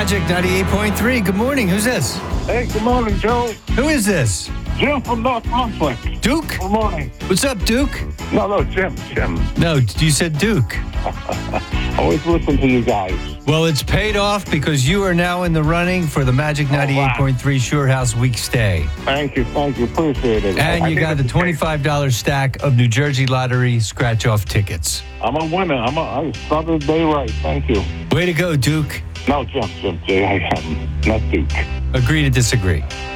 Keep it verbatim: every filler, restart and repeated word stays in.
Magic ninety-eight point three. Good morning. Who's this? Hey, good morning, Joe. Who is this? Jim from North Brunswick. Duke? Good morning. What's up, Duke? No, no, Jim, Jim. No, you said Duke. Always listen to you guys. Well, it's paid off because you are now in the running for the Magic ninety-eight point three Shore House Week Stay. Thank you, thank you. Appreciate it. And I you think got the it's a- twenty-five dollars stack of New Jersey Lottery scratch-off tickets. I'm a winner. I'm a, I started the day right. Thank you. Way to go, Duke. No, Jim, Jim, J I M, not Duke. Agree to disagree.